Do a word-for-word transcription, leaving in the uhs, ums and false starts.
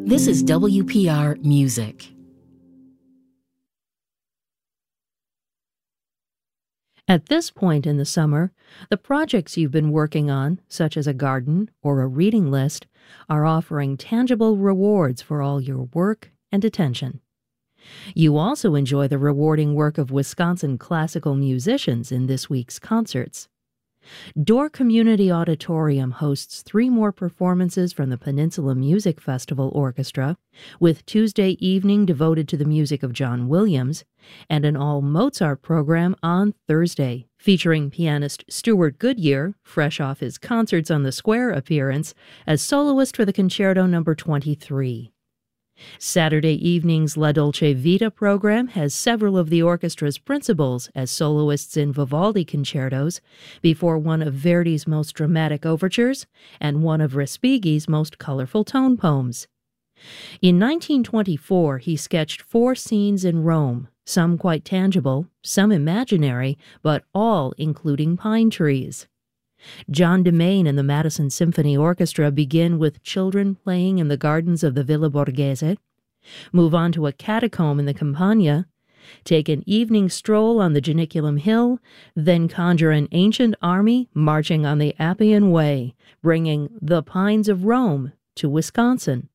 This is W P R Music. At this point in the summer, the projects you've been working on, such as a garden or a reading list, are offering tangible rewards for all your work and attention. You also enjoy the rewarding work of Wisconsin classical musicians in this week's concerts. Door Community Auditorium hosts three more performances from the Peninsula Music Festival Orchestra, with Tuesday evening devoted to the music of John Williams, and an all-Mozart program on Thursday, featuring pianist Stuart Goodyear, fresh off his Concerts on the Square appearance, as soloist for the Concerto number twenty-three. Saturday evening's La Dolce Vita program has several of the orchestra's principals as soloists in Vivaldi concertos, before one of Verdi's most dramatic overtures and one of Respighi's most colorful tone poems. In nineteen twenty-four, he sketched four scenes in Rome, some quite tangible, some imaginary, but all including pine trees. John DeMain and the Madison Symphony Orchestra begin with children playing in the gardens of the Villa Borghese, move on to a catacomb in the Campagna, take an evening stroll on the Janiculum Hill, then conjure an ancient army marching on the Appian Way, bringing the Pines of Rome to Wisconsin.